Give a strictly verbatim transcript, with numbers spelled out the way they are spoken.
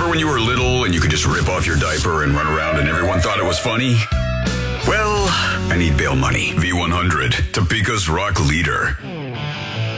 Remember when you were little and you could just rip off your diaper and run around and everyone thought it was funny? Well, I need bail money. V one hundred, Topeka's rock leader.